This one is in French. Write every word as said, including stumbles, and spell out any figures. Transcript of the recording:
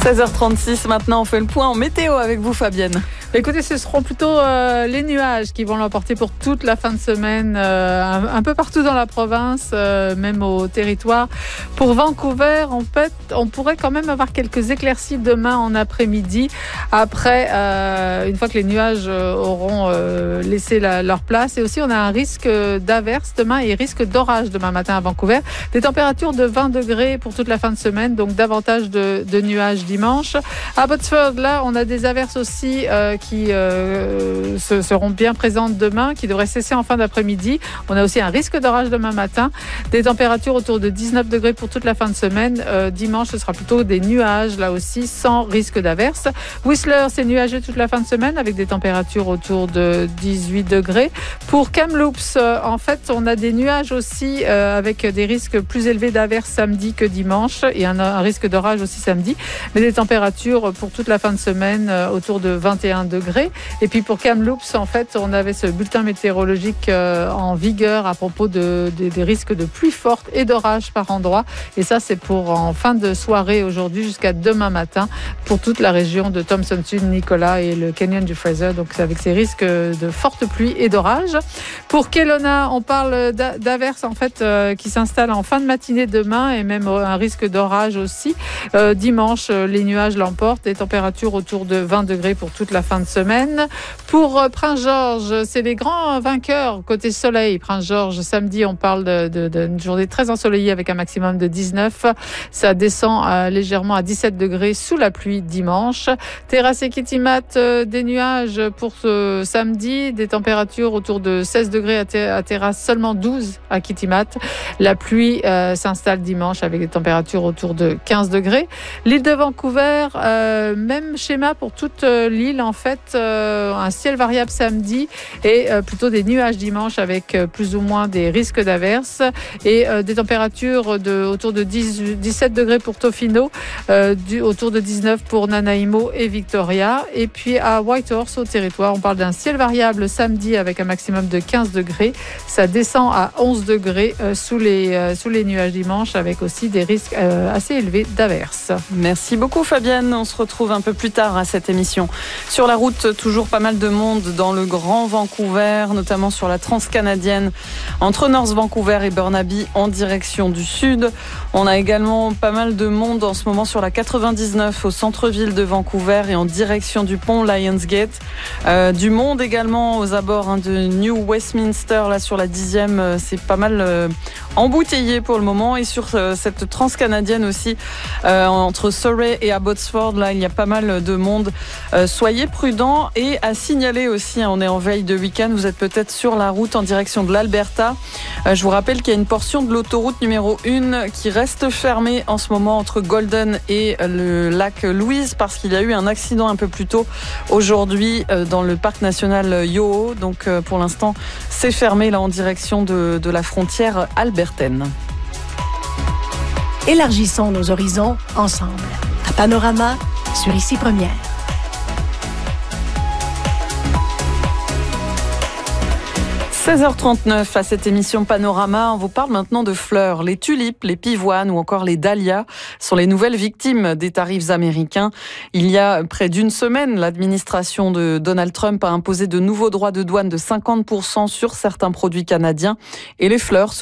seize heures trente-six, maintenant on fait le point en météo avec vous Fabienne. Écoutez, ce seront plutôt euh, les nuages qui vont l'emporter pour toute la fin de semaine, euh, un, un peu partout dans la province, euh, même au territoire. Pour Vancouver, en fait, on pourrait quand même avoir quelques éclaircies demain en après-midi. Après, euh, une fois que les nuages auront euh, laissé la, leur place. Et aussi, on a un risque d'averse demain et risque d'orage demain matin à Vancouver. Des températures de vingt degrés pour toute la fin de semaine, donc davantage de, de nuages dimanche. À Abbotsford, là, on a des averses aussi euh, qui euh, se, seront bien présentes demain, qui devraient cesser en fin d'après-midi. On a aussi un risque d'orage demain matin. Des températures autour de dix-neuf degrés pour toute la fin de semaine. Euh, dimanche, ce sera plutôt des nuages, là aussi, sans risque d'averse. Whistler, c'est nuageux toute la fin de semaine avec des températures autour de dix-huit degrés. Pour Kamloops, euh, en fait, on a des nuages aussi euh, avec des risques plus élevés d'averse samedi que dimanche et un, un risque d'orage aussi samedi. Mais des températures pour toute la fin de semaine euh, autour de vingt et un degrés. Et puis pour Kamloops, en fait, on avait ce bulletin météorologique euh, en vigueur à propos de, de, des risques de pluie forte et d'orage par endroit. Et ça, c'est pour en fin de soirée aujourd'hui jusqu'à demain matin pour toute la région de Thompson Sud, Nicolas et le canyon du Fraser. Donc, c'est avec ces risques de forte pluie et d'orage. Pour Kelowna, on parle d'averses en fait euh, qui s'installent en fin de matinée demain et même un risque d'orage aussi. Euh, dimanche, les nuages l'emportent. Des températures autour de vingt degrés pour toute la fin de semaine. Pour euh, Prince-Georges, c'est les grands vainqueurs côté soleil. Prince-Georges, samedi, on parle d'une de, de, de journée très ensoleillée avec un maximum de dix-neuf. Ça descend euh, légèrement à dix-sept degrés sous la pluie dimanche. Terrasse et Kitimat, euh, des nuages pour ce samedi. Des températures autour de seize degrés à, ter- à Terrasse, seulement douze à Kitimat. La pluie euh, s'installe dimanche avec des températures autour de quinze degrés. L'île de Vancouver, euh, même schéma pour toute euh, l'île en fait. Euh, un ciel variable samedi et euh, plutôt des nuages dimanche avec euh, plus ou moins des risques d'averse et euh, des températures de, autour de dix, dix-sept degrés pour Tofino, euh, du, autour de dix-neuf pour Nanaimo et Victoria. Et puis à Whitehorse, au territoire, on parle d'un ciel variable samedi avec un maximum de quinze degrés. Ça descend à onze degrés euh, sous, les, euh, sous les nuages dimanche avec aussi des risques euh, assez élevés d'averse. Merci beaucoup Fabienne. On se retrouve un peu plus tard à cette émission. Sur la route, toujours pas mal de monde dans le Grand Vancouver, notamment sur la transcanadienne entre North Vancouver et Burnaby en direction du sud. On a également pas mal de monde en ce moment sur la quatre-vingt-dix-neuf au centre-ville de Vancouver et en direction du pont Lionsgate. Euh, du monde également aux abords hein, de New Westminster, là sur la dixième, euh, c'est pas mal euh, embouteillé pour le moment. Et sur euh, cette transcanadienne aussi, euh, entre Surrey et Abbotsford, là il y a pas mal de monde. Euh, soyez prudents et à signaler aussi, hein, on est en veille de week-end, vous êtes peut-être sur la route en direction de l'Alberta. Euh, je vous rappelle qu'il y a une portion de l'autoroute numéro un qui reste fermée en ce moment entre Golden et le lac Louise parce qu'il y a eu un accident un peu plus tôt aujourd'hui euh, dans le parc national Yoho. Donc euh, pour l'instant, c'est fermé là en direction de, de la frontière albertaine. Élargissons nos horizons ensemble. À Panorama, sur Ici Première. seize heures trente-neuf à cette émission Panorama, on vous parle maintenant de fleurs. Les tulipes, les pivoines ou encore les dahlias sont les nouvelles victimes des tarifs américains. Il y a près d'une semaine, l'administration de Donald Trump a imposé de nouveaux droits de douane de cinquante pour cent sur certains produits canadiens et les fleurs